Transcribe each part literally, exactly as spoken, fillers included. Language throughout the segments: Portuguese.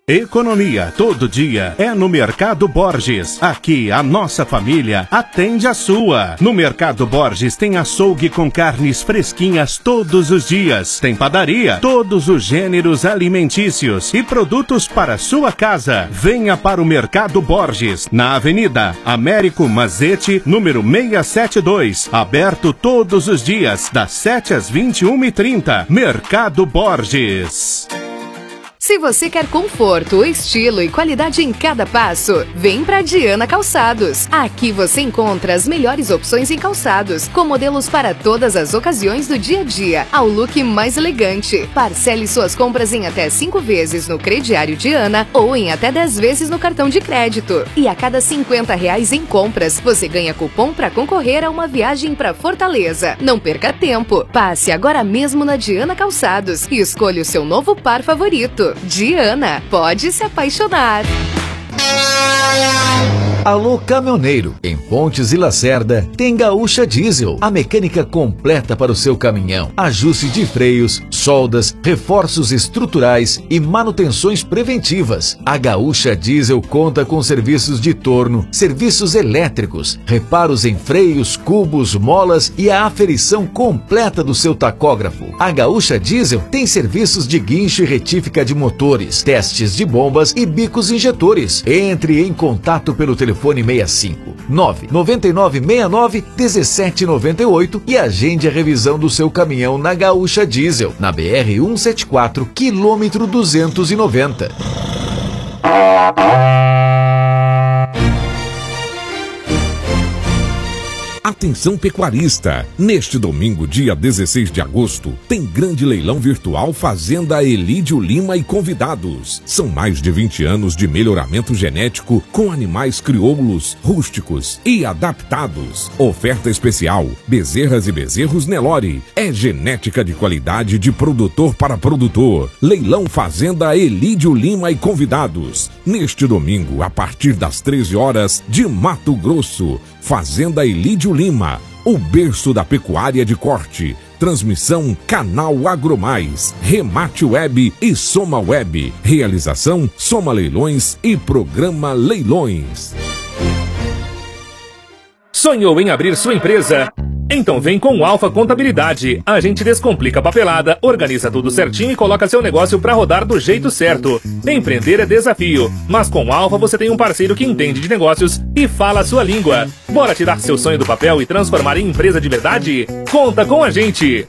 Economia todo dia é no Mercado Borges. Aqui a nossa família atende a sua. No Mercado Borges tem açougue com carnes fresquinhas todos os dias. Tem padaria, todos os gêneros alimentícios e produtos para sua casa. Venha para o Mercado Borges, na Avenida Américo Mazete, número seiscentos e setenta e dois. Aberto todos os dias, das sete às vinte e uma e trinta. Mercado Borges. Se você quer conforto, estilo e qualidade em cada passo, vem pra Diana Calçados. Aqui você encontra as melhores opções em calçados, com modelos para todas as ocasiões do dia a dia, ao look mais elegante. Parcele suas compras em até cinco vezes no crediário Diana ou em até dez vezes no cartão de crédito. E a cada cinquenta reais em compras, você ganha cupom para concorrer a uma viagem para Fortaleza. Não perca tempo. Passe agora mesmo na Diana Calçados e escolha o seu novo par favorito. Diana, pode se apaixonar. Alô caminhoneiro, em Pontes e Lacerda tem Gaúcha Diesel, a mecânica completa para o seu caminhão, ajuste de freios, soldas, reforços estruturais e manutenções preventivas. A Gaúcha Diesel conta com serviços de torno, serviços elétricos, reparos em freios, cubos, molas e a aferição completa do seu tacógrafo. A Gaúcha Diesel tem serviços de guincho e retífica de motores, testes de bombas e bicos injetores. Entre em contato pelo telefone Telefone seis cinco nove nove nove seis nove um sete nove oito e agende a revisão do seu caminhão na Gaúcha Diesel, na B R cento e setenta e quatro, quilômetro duzentos e noventa. Atenção pecuarista! Neste domingo, dia dezesseis de agosto, tem grande leilão virtual Fazenda Elídio Lima e convidados. São mais de vinte anos de melhoramento genético com animais crioulos, rústicos e adaptados. Oferta especial: bezerras e bezerros Nelore. É genética de qualidade de produtor para produtor. Leilão Fazenda Elídio Lima e convidados. Neste domingo, a partir das treze horas, de Mato Grosso. Fazenda Elídio Lima, o berço da pecuária de corte. Transmissão Canal Agromais, Remate Web e Soma Web. Realização Soma Leilões e Programa Leilões. Sonhou em abrir sua empresa? Então vem com o Alfa Contabilidade. A gente descomplica a papelada, organiza tudo certinho e coloca seu negócio para rodar do jeito certo. Empreender é desafio, mas com o Alfa você tem um parceiro que entende de negócios e fala a sua língua. Bora tirar seu sonho do papel e transformar em empresa de verdade? Conta com a gente!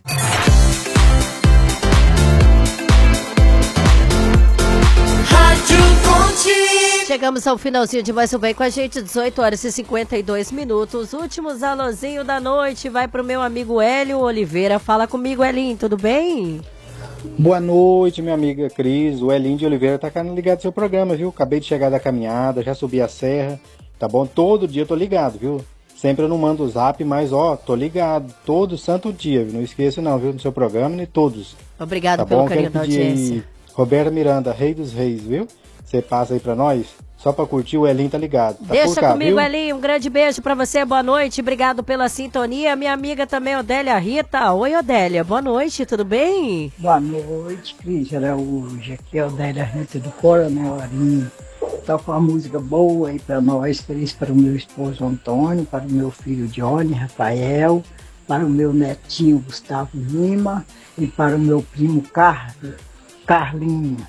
Chegamos ao finalzinho de mais um Vem com a gente, dezoito horas e cinquenta e dois minutos. Últimos alôzinho da noite vai pro meu amigo Hélio Oliveira. Fala comigo, Elinho, tudo bem? Boa noite, minha amiga Cris. O Elinho de Oliveira tá ligado no seu programa, viu? Acabei de chegar da caminhada, já subi a serra, tá bom? Todo dia eu tô ligado, viu? Sempre eu não mando o zap, mas ó, tô ligado todo santo dia, viu? Não esqueça não, viu? No seu programa, nem todos. Obrigado tá pelo bom? carinho da audiência. Roberta Miranda, Rei dos Reis, viu? Você passa aí pra nós? Só pra curtir, o Elinho tá ligado. Tá Deixa cá, comigo, viu? Elinho. Um grande beijo pra você, boa noite. Obrigado pela sintonia. Minha amiga também, Odélia Rita. Oi, Odélia. Boa noite, tudo bem? Boa noite, Cris Araújo. Aqui é a Odélia Rita do Coronel Arinho. Tá com uma música boa aí pra nós, Cris, para o meu esposo Antônio, para o meu filho Johnny, Rafael, para o meu netinho Gustavo Lima e para o meu primo Car... Carlinho.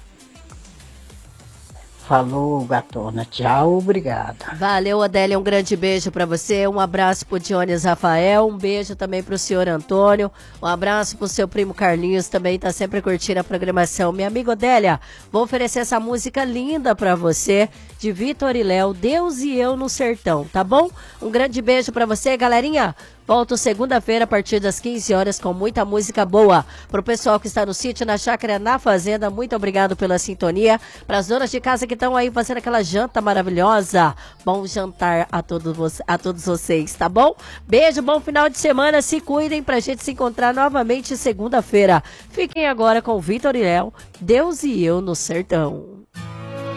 Falou, gatona. Tchau, obrigada. Valeu, Odélia. Um grande beijo pra você. Um abraço pro Dionis Rafael. Um beijo também pro senhor Antônio. Um abraço pro seu primo Carlinhos. Também tá sempre curtindo a programação. Minha amiga Odélia, vou oferecer essa música linda pra você, de Vitor e Léo, Deus e Eu no Sertão, tá bom? Um grande beijo pra você, galerinha. Volto segunda-feira a partir das quinze horas com muita música boa. Pro pessoal que está no sítio, na chácara, na fazenda, muito obrigado pela sintonia. Para as donas de casa que estão aí fazendo aquela janta maravilhosa, bom jantar a todos, a todos vocês, tá bom? Beijo, bom final de semana, se cuidem pra gente se encontrar novamente segunda-feira. Fiquem agora com o Vitor e Léo, Deus e Eu no Sertão.